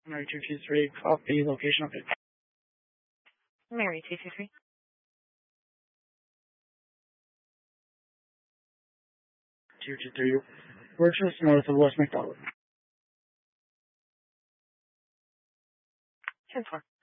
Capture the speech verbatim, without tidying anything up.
Mary two two three, copy, location update. Mary two two three. two two three, we're just north of West McDonald. ten four.